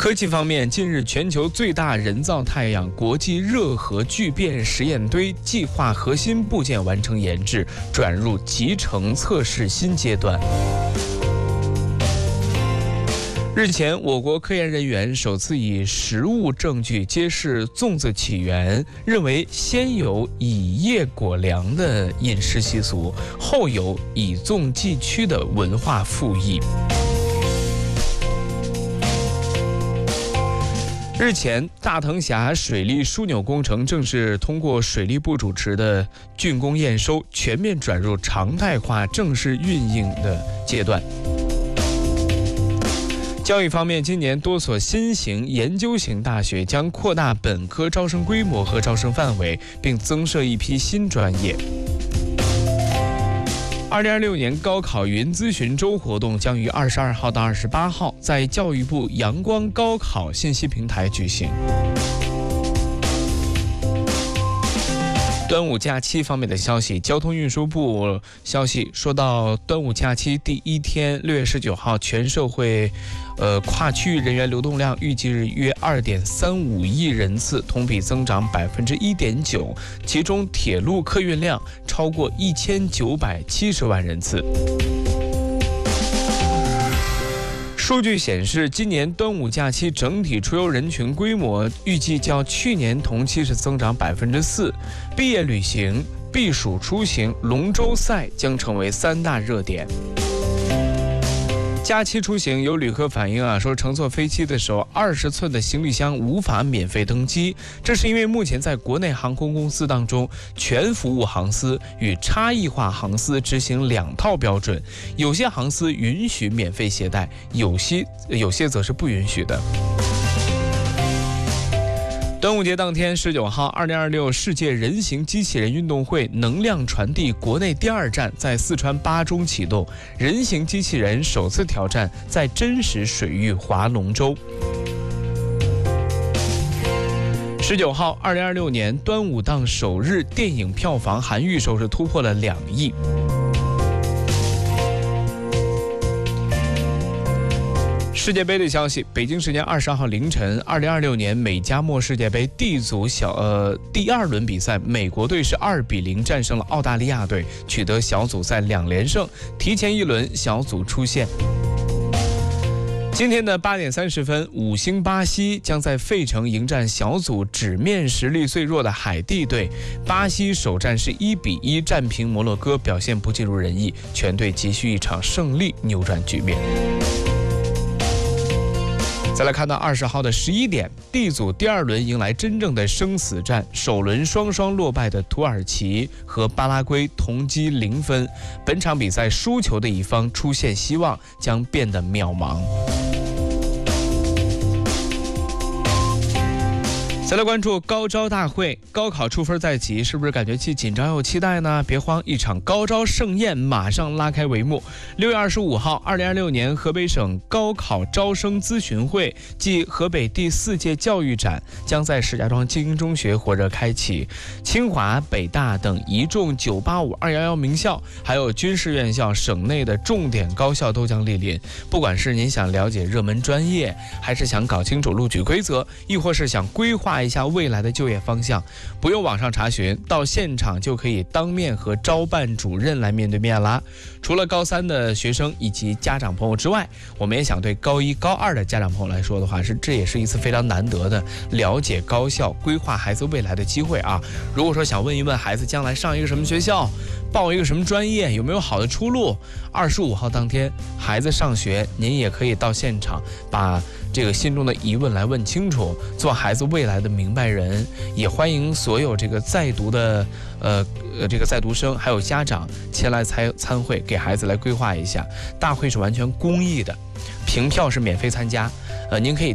科技方面，近日全球最大人造太阳国际热核聚变实验堆计划核心部件完成研制，转入集成测试新阶段。日前，我国科研人员首次以实物证据揭示粽子起源，认为先有以叶裹粮的饮食习俗，后有以粽祭驱的文化复议。日前，大藤峡水利枢纽工程正式通过水利部主持的竣工验收，全面转入常态化正式运营的阶段。教育方面，今年多所新型研究型大学将扩大本科招生规模和招生范围，并增设一批新专业。2026年高考云咨询周活动将于22号到28号在教育部阳光高考信息平台举行。端午假期方面的消息，交通运输部消息说到，端午假期第一天6月19号，全社会跨区域人员流动量预计约2.35亿人次，同比增长1.9%，其中铁路客运量超过1970万人次。数据显示，今年端午假期整体出游人群规模预计较去年同期是增长4%。毕业旅行、避暑出行、龙舟赛将成为3大热点。假期出行，有旅客反映说乘坐飞机的时候，20寸的行李箱无法免费登机，这是因为目前在国内航空公司当中，全服务航司与差异化航司执行2套标准，有些航司允许免费携带，有些则是不允许的。端午节当天19号，2026世界人形机器人运动会能量传递国内第2站在四川巴中启动，人形机器人首次挑战在真实水域划龙舟。19号，2026年端午档首日电影票房含预售是突破了2亿。世界杯的消息，北京时间22号凌晨，2026年美加墨世界杯 D 组第2轮比赛，美国队是2-0战胜了澳大利亚队，取得小组赛2连胜，提前1轮小组出线。今天的8点30分，5星巴西将在费城迎战小组纸面实力最弱的海地队。巴西首战是1-1战平摩洛哥，表现不尽如人意，全队急需一场胜利扭转局面。再来看到20号的11点 ，D 组第2轮迎来真正的生死战，首轮双双落败的土耳其和巴拉圭同积0分，本场比赛输球的一方出现希望将变得渺茫。再来关注高招大会，高考出分在即，是不是感觉既紧张又期待呢？别慌，一场高招盛宴马上拉开帷幕。6月25号，2026年河北省高考招生咨询会暨河北第4届教育展将在石家庄精英中学火热开启，清华、北大等一众985、211名校，还有军事院校、省内的重点高校都将莅临。不管是您想了解热门专业，还是想搞清楚录取规则，亦或是想规划一下未来的就业方向，不用网上查询，到现场就可以当面和招办主任来面对面啦。除了高3的学生以及家长朋友之外，我们也想对高1、高2的家长朋友来说的话，这也是一次非常难得的了解高校、规划孩子未来的机会啊。如果说想问一问孩子将来上一个什么学校，报一个什么专业，有没有好的出路，25号当天孩子上学，您也可以到现场把这个心中的疑问来问清楚，做孩子未来的明白人。也欢迎所有这个在读的这个在读生还有家长前来参会，给孩子来规划一下。大会是完全公益的，凭票是免费参加，您可以